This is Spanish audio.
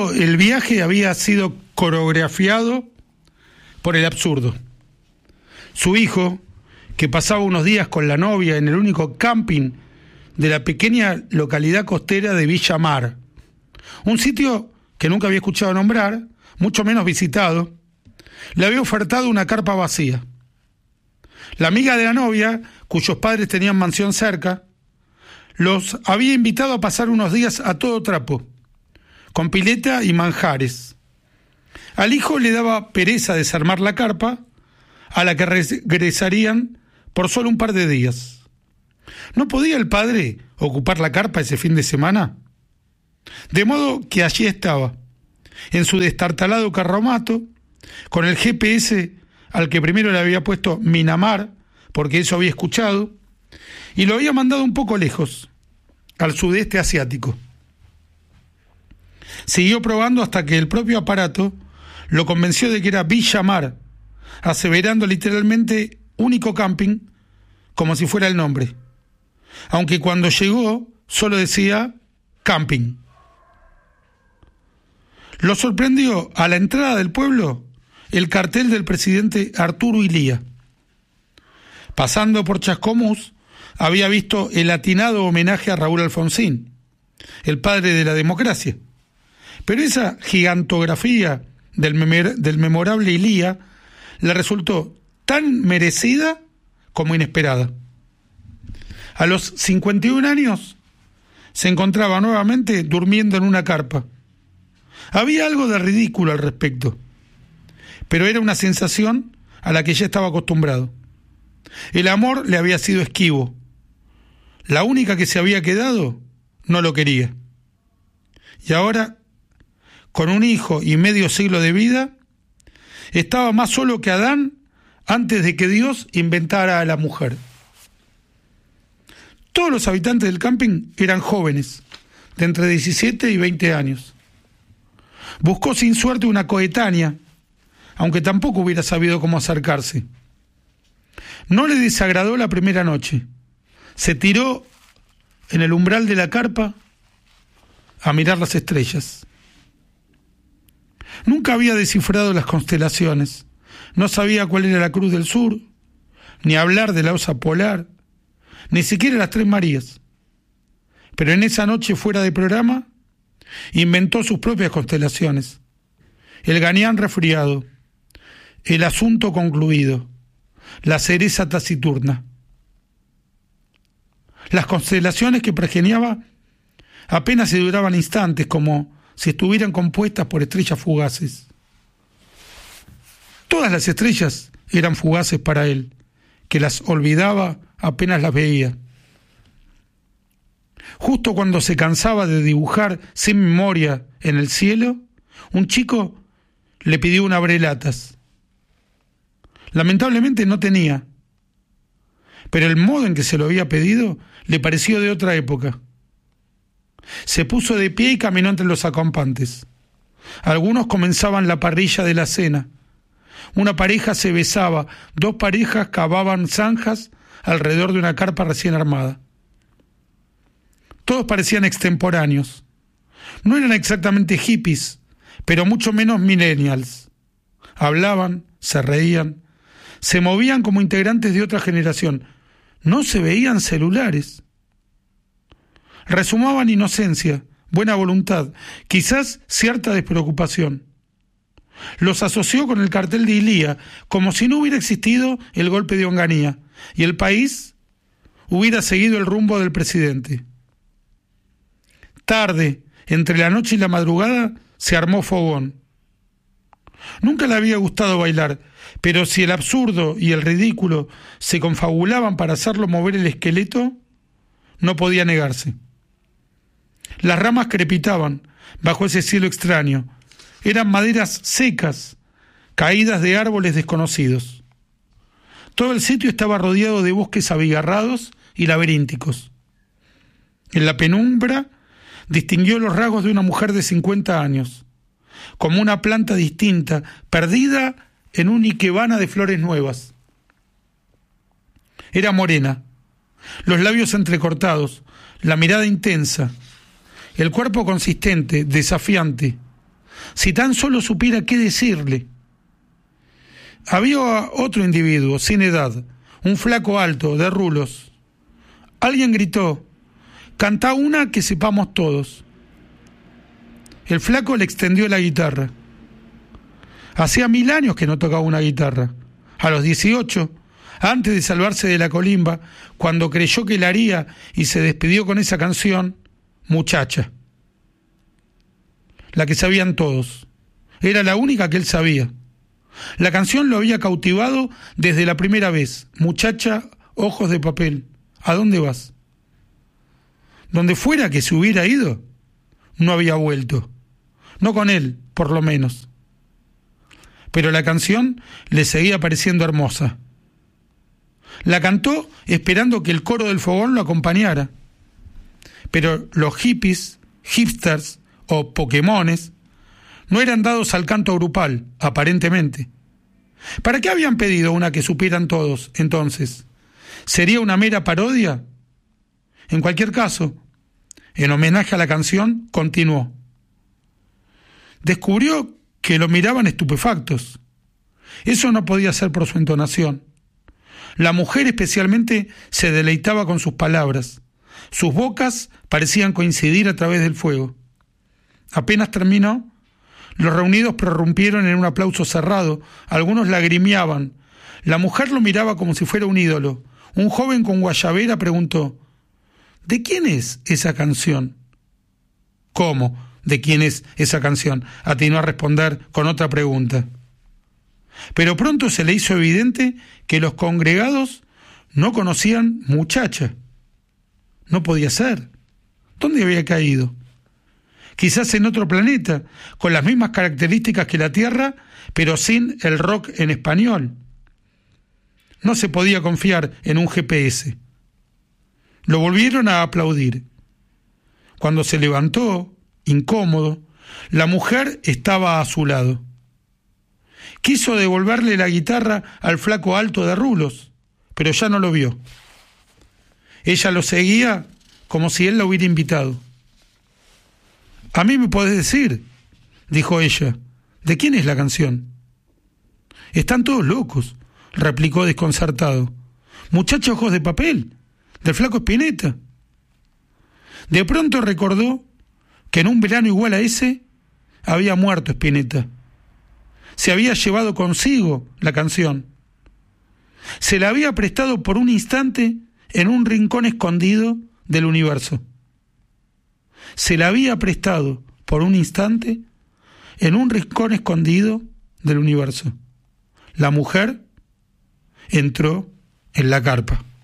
Todo el viaje había sido coreografiado por el absurdo. Su hijo, que pasaba unos días con la novia en el único camping de la pequeña localidad costera de Villa Mar, un sitio que nunca había escuchado nombrar, mucho menos visitado, le había ofertado una carpa vacía. La amiga de la novia, cuyos padres tenían mansión cerca, los había invitado a pasar unos días a todo trapo, con pileta y manjares. Al hijo le daba pereza desarmar la carpa, a la que regresarían por solo un par de días. ¿No podía el padre ocupar la carpa ese fin de semana? De modo que allí estaba, en su destartalado carromato, con el GPS al que primero le había puesto Minamar, porque eso había escuchado, y lo había mandado un poco lejos, al sudeste asiático. Siguió probando hasta que el propio aparato lo convenció de que era Villa Mar, aseverando literalmente único camping, como si fuera el nombre, aunque cuando llegó solo decía camping. Lo sorprendió a la entrada del pueblo el cartel del presidente Arturo Illia. Pasando por Chascomús, había visto el atinado homenaje a Raúl Alfonsín, el padre de la democracia. Pero esa gigantografía del memorable Illia le resultó tan merecida como inesperada. A los 51 años se encontraba nuevamente durmiendo en una carpa. Había algo de ridículo al respecto, pero era una sensación a la que ya estaba acostumbrado. El amor le había sido esquivo. La única que se había quedado no lo quería. Y ahora, con un hijo y medio siglo de vida, estaba más solo que Adán antes de que Dios inventara a la mujer. Todos los habitantes del camping eran jóvenes, de entre 17 y 20 años. Buscó sin suerte una coetánea, aunque tampoco hubiera sabido cómo acercarse. No le desagradó la primera noche. Se tiró en el umbral de la carpa a mirar las estrellas. Nunca había descifrado las constelaciones. No sabía cuál era la Cruz del Sur, ni hablar de la Osa Polar, ni siquiera las Tres Marías. Pero en esa noche fuera de programa, inventó sus propias constelaciones. El Gañán resfriado, el asunto concluido, la cereza taciturna. Las constelaciones que progeniaba apenas se duraban instantes, como si estuvieran compuestas por estrellas fugaces. Todas las estrellas eran fugaces para él, que las olvidaba apenas las veía. Justo cuando se cansaba de dibujar sin memoria en el cielo, un chico le pidió un abrelatas. Lamentablemente no tenía, pero el modo en que se lo había pedido le pareció de otra época. Se puso de pie y caminó entre los acampantes. Algunos comenzaban la parrilla de la cena. Una pareja se besaba, dos parejas cavaban zanjas alrededor de una carpa recién armada. Todos parecían extemporáneos. No eran exactamente hippies, pero mucho menos millennials. Hablaban, se reían, se movían como integrantes de otra generación. No se veían celulares. Resumaban inocencia, buena voluntad, quizás cierta despreocupación. Los asoció con el cartel de Illia, como si no hubiera existido el golpe de Onganía y el país hubiera seguido el rumbo del presidente. Tarde, entre la noche y la madrugada, se armó fogón. Nunca le había gustado bailar, pero si el absurdo y el ridículo se confabulaban para hacerlo mover el esqueleto, no podía negarse. Las ramas crepitaban bajo ese cielo extraño. Eran maderas secas, caídas de árboles desconocidos. Todo el sitio estaba rodeado de bosques abigarrados y laberínticos. En la penumbra distinguió los rasgos de una mujer de 50 años, como una planta distinta, perdida en una ikebana de flores nuevas. Era morena, los labios entrecortados, la mirada intensa, el cuerpo consistente, desafiante, Si tan solo supiera qué decirle. Había otro individuo, sin edad, un flaco alto, de rulos. Alguien gritó: «Cantá una que sepamos todos». El flaco le extendió la guitarra. Hacía 1000 años que no tocaba una guitarra. A los 18, antes de salvarse de la colimba, cuando creyó que la haría y se despidió con esa canción, Muchacha. La que sabían todos. Era la única que él sabía. La canción lo había cautivado desde la primera vez. Muchacha, ojos de papel, ¿a dónde vas? Donde fuera que se hubiera ido, no había vuelto. No con él, por lo menos. Pero la canción le seguía pareciendo hermosa. La cantó esperando que el coro del fogón lo acompañara. Pero los hippies, hipsters o pokémones no eran dados al canto grupal, aparentemente. ¿Para qué habían pedido una que supieran todos, entonces? ¿Sería una mera parodia? En cualquier caso, en homenaje a la canción, continuó. Descubrió que lo miraban estupefactos. Eso no podía ser por su entonación. La mujer especialmente se deleitaba con sus palabras. Sus bocas parecían coincidir a través del fuego. Apenas terminó, los reunidos prorrumpieron en un aplauso cerrado. Algunos lagrimeaban. La mujer lo miraba como si fuera un ídolo. Un joven con guayabera preguntó: ¿de quién es esa canción? ¿Cómo? ¿De quién es esa canción? Atinó a responder con otra pregunta. Pero pronto se le hizo evidente que los congregados no conocían Muchacha. No podía ser. ¿Dónde había caído? Quizás en otro planeta, con las mismas características que la Tierra, pero sin el rock en español. No se podía confiar en un GPS. Lo volvieron a aplaudir. Cuando se levantó, incómodo, la mujer estaba a su lado. Quiso devolverle la guitarra al flaco alto de rulos, pero ya no lo vio. Ella lo seguía como si él la hubiera invitado. «A mí me podés decir», dijo ella, «¿de quién es la canción?» «Están todos locos», replicó desconcertado. «Muchacha, ojos de papel, del flaco Spinetta». De pronto recordó que en un verano igual a ese había muerto Spinetta. Se había llevado consigo la canción. Se la había prestado por un instante en un rincón escondido del universo. Se la había prestado por un instante en un rincón escondido del universo. La mujer entró en la carpa.